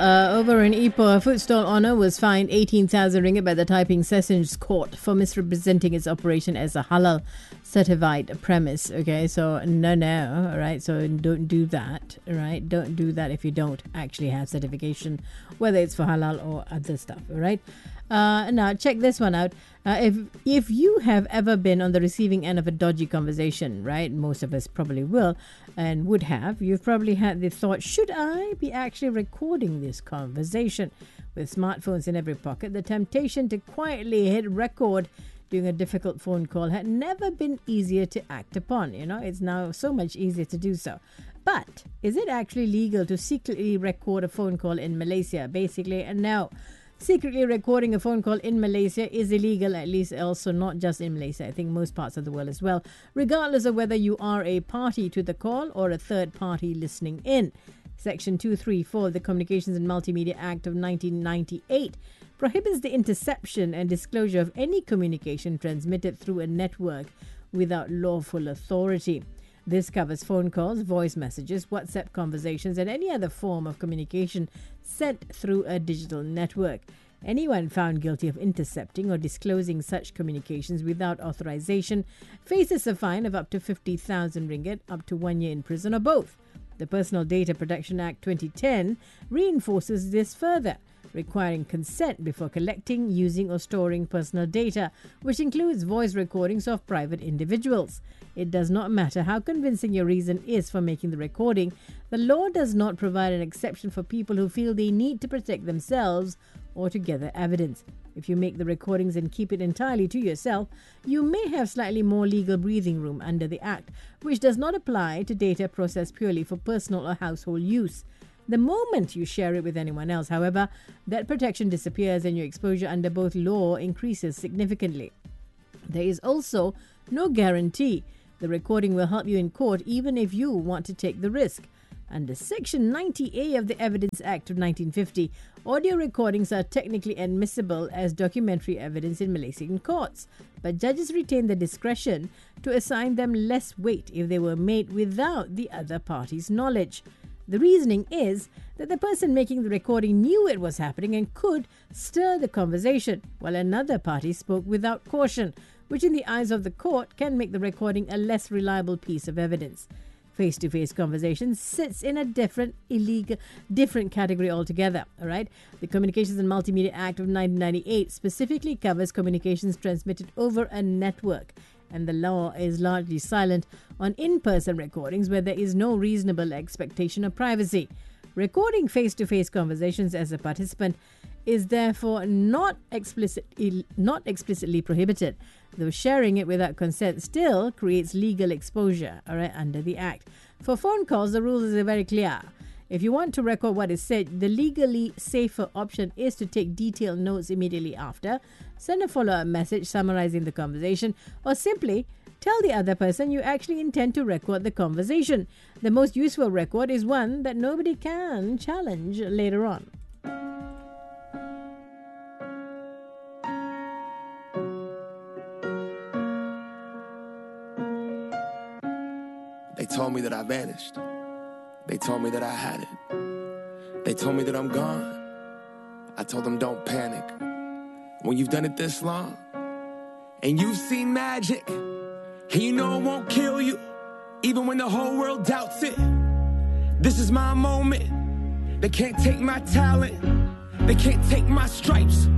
over in Ipoh, a food stall owner was fined 18,000 ringgit by the Taiping Sessions Court for misrepresenting its operation as a halal certified premise. Okay, so no, all right, so don't do that, all right? Don't do that if you don't actually have certification, whether it's for halal or other stuff, all right? Now, check this one out. If you have ever been on the receiving end of a dodgy conversation, right, most of us probably will and would have, you've probably had the thought, should I be actually recording this conversation? With smartphones in every pocket, the temptation to quietly hit record during a difficult phone call had never been easier to act upon. You know, it's now so much easier to do so. But is it actually legal to secretly record a phone call in Malaysia? Basically, no. Secretly recording a phone call in Malaysia is illegal, at least also not just in Malaysia, I think most parts of the world as well, regardless of whether you are a party to the call or a third party listening in. Section 234 of the Communications and Multimedia Act of 1998 prohibits the interception and disclosure of any communication transmitted through a network without lawful authority. This covers phone calls, voice messages, WhatsApp conversations, and any other form of communication sent through a digital network. Anyone found guilty of intercepting or disclosing such communications without authorization faces a fine of up to 50,000 ringgit, up to 1 year in prison, or both. The Personal Data Protection Act 2010 reinforces this further, requiring consent before collecting, using or storing personal data, which includes voice recordings of private individuals. It does not matter how convincing your reason is for making the recording. The law does not provide an exception for people who feel they need to protect themselves or to gather evidence. If you make the recordings and keep it entirely to yourself, you may have slightly more legal breathing room under the Act, which does not apply to data processed purely for personal or household use. The moment you share it with anyone else, however, that protection disappears and your exposure under both law increases significantly. There is also no guarantee the recording will help you in court even if you want to take the risk. Under Section 90A of the Evidence Act of 1950, audio recordings are technically admissible as documentary evidence in Malaysian courts, but judges retain the discretion to assign them less weight if they were made without the other party's knowledge. The reasoning is that the person making the recording knew it was happening and could stir the conversation, while another party spoke without caution, which in the eyes of the court can make the recording a less reliable piece of evidence. Face-to-face conversation sits in a different category altogether. All right, the Communications and Multimedia Act of 1998 specifically covers communications transmitted over a network, and the law is largely silent on in-person recordings where there is no reasonable expectation of privacy. Recording face-to-face conversations as a participant is therefore not explicitly prohibited, though sharing it without consent still creates legal exposure, all right, under the Act. For phone calls, the rules are very clear. If you want to record what is said, the legally safer option is to take detailed notes immediately after, send a follow-up message summarizing the conversation, or simply tell the other person you actually intend to record the conversation. The most useful record is one that nobody can challenge later on. They told me that I vanished. They told me that I had it. They told me that I'm gone. I told them don't panic. When you've done it this long, and you've seen magic, and you know it won't kill you, even when the whole world doubts it. This is my moment. They can't take my talent. They can't take my stripes.